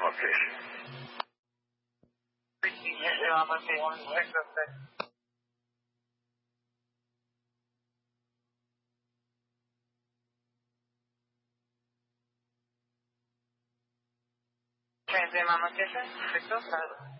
Okay. Llevamos un exercise. Llamamos eso, perfecto, claro.